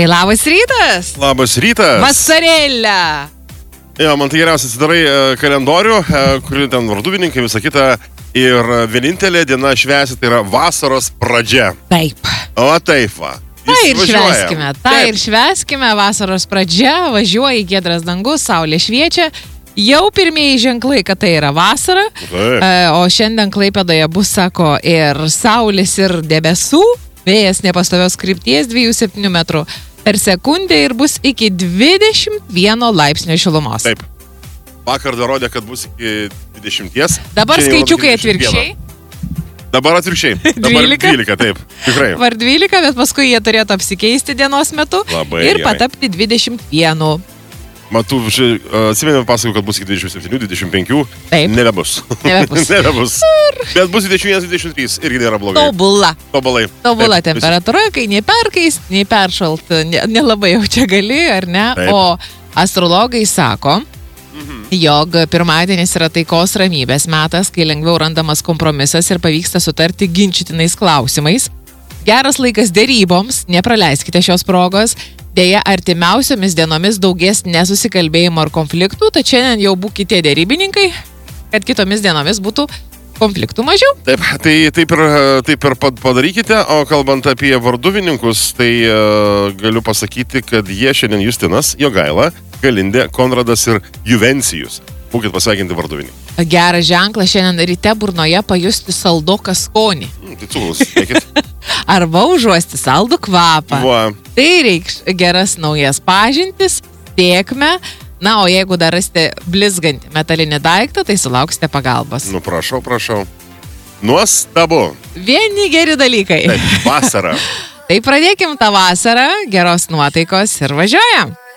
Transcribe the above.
Tai labas rytas. Labas rytas. Vasarėlė. Jo, man tai geriausia atsidarai kalendorių, kurį ten varduvininkai, visą kitą. Ir vienintelė diena švęsti, tai yra vasaros pradžia. Taip. O taip va. Tai ir švęskime, vasaros pradžia, važiuoja į giedras dangus, saulė šviečia. Jau pirmieji ženklai, kad tai yra vasara. O šiandien Klaipėdoje bus, sako, ir saulės, ir debesų. Vėjas nepastovios krypties 2,7 metrų per sekundę ir bus iki 21 laipsnio šilumos. Taip. Vakar dar rodė, kad bus iki 20. Dabar skaičiukai atvirkščiai. Dabar atvirkšiai. 12, taip. Tikrai. Var 12, bet paskui jie turėtų apsikeisti dienos metu. Labai ir gerai. Patapti 21. Matau, atsimenu, pasakau, kad bus iki 27, 25. Taip. Nebebus. Nebebus. Bet bus 21, 23. Irgi nėra blogai. Tobula Taip, temperatūra, kai nei perkaist, nei peršalt, nelabai jau čia gali, ar ne? Taip. O astrologai sako, jog pirmadienis yra taikos ramybės metas, kai lengviau randamas kompromisas ir pavyksta sutarti ginčytinais klausimais. Geras laikas deryboms, nepraleiskite šios progos. Deja, artimiausiomis dienomis daugės nesusikalbėjimo ar konfliktų, tačiau šiandien jau būkite derybininkai, kad kitomis dienomis būtų konfliktų mažiau. Taip, taip ir padarykite, o kalbant apie varduvininkus, tai galiu pasakyti, kad jie šiandien Justinas, Jogaila, Galindė, Konradas ir Juvencijus. Būkit pasveikinti varduvininkai. Geras ženklas šiandien ryte burnoje pajusti saldoką skonį. Tai cukrus, neikit. Arba užuosti saldų kvapą. Va. Tai reikš geras naujas pažintis, sėkmę. Na, o jeigu dar rasite blizgantį metalinį daiktą, tai sulauksite pagalbos. Nu, prašau. Nuostabu. Vieni geri dalykai. Taip, vasara. Tai pradėkim tą vasarą, geros nuotaikos ir važiuojam.